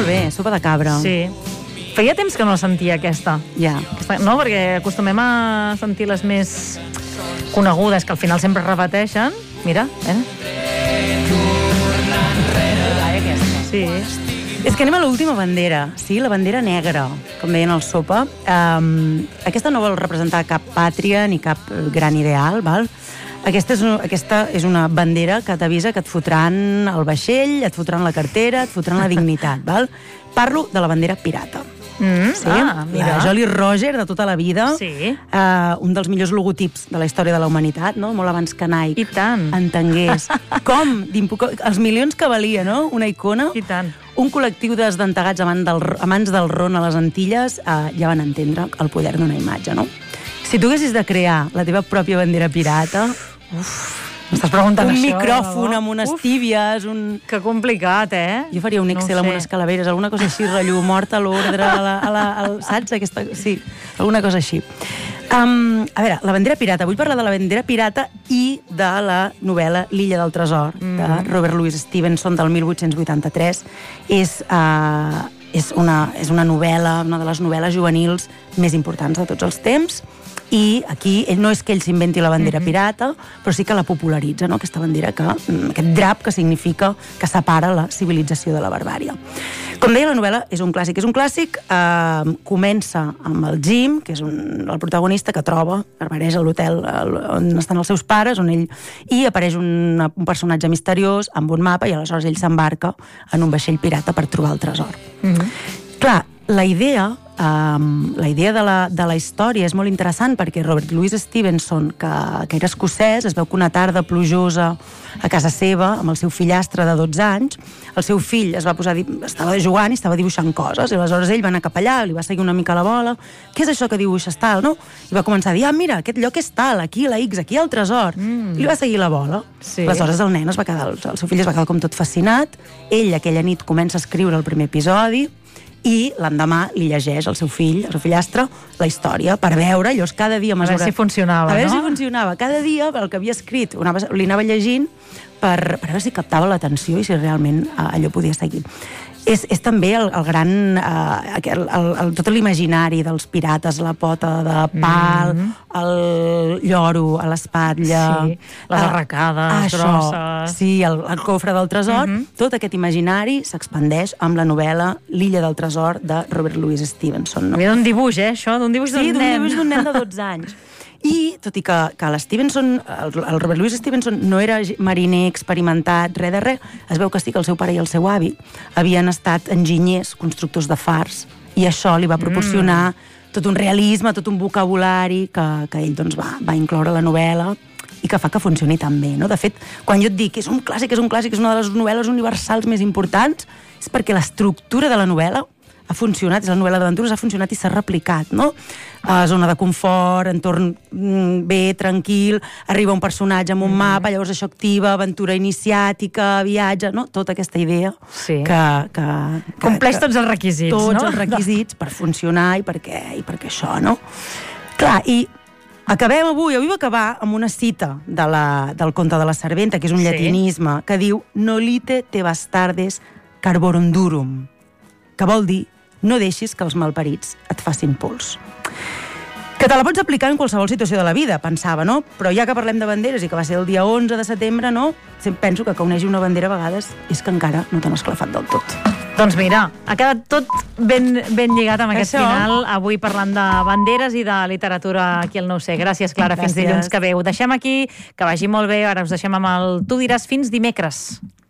molt bé, sopa de cabra. Sí. Feia temps que no la sentia, aquesta. Ja. No, perquè acostumem a sentir les més conegudes, que al final sempre repeteixen. Mira, Sí. És que anem a l'última bandera, sí, la bandera negra, com deien al Sopa. Aquesta no vol representar cap pàtria ni cap gran ideal, val? Aquesta és una bandera que t'avisa que et fotran el vaixell, et fotran la cartera, et fotran la dignitat, val? Parlo de la bandera pirata. Sí? Mira. La Jolly Roger de tota la vida, Sí. Un dels millors logotips de la història de la humanitat, no? Molt abans que Nike I tant. entengués els milions que valia, no? Una icona. I tant. Un col·lectiu de desdentegats amants del ron a les Antilles ja van entendre el poder d'una imatge, no? Si tu haguessis de crear la teva pròpia bandera pirata, M'estàs preguntant un això? micròfon amb unes tíbies, Que complicat, Jo faria un Excel amb unes calaveres, alguna cosa així, rotllo, mort a l'ordre, saps? Sí, alguna cosa així. A veure, la bandera pirata. Vull parlar de la bandera pirata i de la novel·la L'illa del tresor, de Robert Louis Stevenson, del 1883. És una novel·la, una de les novel·les juvenils més importants de tots els temps, i aquí no és que ell s'inventi la bandera pirata, però sí que la popularitza, no? Aquesta bandera, aquest drap que significa que separa la civilització de la barbària. Com deia, la novel·la és un clàssic. És un clàssic, comença amb el Jim, que és el protagonista que troba, barbareja a l'hotel on estan els seus pares, i apareix un personatge misteriós amb un mapa, i aleshores ell s'embarca en un vaixell pirata per trobar el tresor. Clar, la idea de la història és molt interessant perquè Robert Louis Stevenson, que era escocès, es veu que una tarda plujosa a casa seva, amb el seu fillastre de 12 anys, el seu fill estava jugant i estava dibuixant coses, i aleshores ell va anar cap allà, li va seguir una mica la bola. Què és això que dibuixes tal, no? I va començar a dir, mira, aquest lloc és tal, aquí la X, aquí el tresor. I li va seguir la bola. Sí. Aleshores el nen el seu fill es va quedar com tot fascinat, ell aquella nit comença a escriure el primer episodi, i l'endemà li llegeix al seu fill, al seu fillastre, la història, per veure, llavors cada dia... A veure si funcionava, no? A veure si funcionava. Cada dia, el que havia escrit, li anava llegint per veure si captava l'atenció i si realment allò podia seguir. És també el gran... tot l'imaginari dels pirates, la pota de pal, el lloro a l'espatlla... Sí, les arracades grosses... Sí, el cofre del tresor. Tot aquest imaginari s'expandeix amb la novel·la L'illa del tresor de Robert Louis Stevenson. Ve d'un dibuix, això? D'un dibuix d'un nen. Sí, d'un dibuix d'un nen de 12 anys. I, tot i que el Robert Louis Stevenson no era mariner experimentat, res de res, es veu que sí que el seu pare i el seu avi havien estat enginyers, constructors de fars, i això li va proporcionar tot un realisme, tot un vocabulari que ell doncs, va incloure a la novel·la i que fa que funcioni tan bé, no? De fet, quan jo et dic que és un clàssic, és una de les novel·les universals més importants, és perquè l'estructura de la novel·la ha funcionat, és la novel·la d'aventures, ha funcionat i s'ha replicat, no? Zona de confort, entorn bé, tranquil, arriba un personatge amb un mapa, llavors això activa aventura iniciàtica, viatge, no? Tota aquesta idea que compleix tots els requisits, no? Tots els requisits per funcionar i perquè això, no? Clar, i acabem avui va acabar amb una cita del conte de la serventa, que és un llatinisme, que diu «Nolite te bastardes carborundurum», que vol dir no deixis que els malparits et facin pols. Que te la pots aplicar en qualsevol situació de la vida, pensava, no? Però ja que parlem de banderes i que va ser el dia 11 de setembre, no? Penso que uneixi una bandera a vegades és que encara no t'han esclafat del tot. Doncs mira, ha quedat tot ben lligat amb aquest final, avui parlant de banderes i de literatura aquí al 9C. Gràcies, Clara, fins dilluns que ve. Ho deixem aquí, que vagi molt bé, ara us deixem amb el Tu diràs fins dimecres.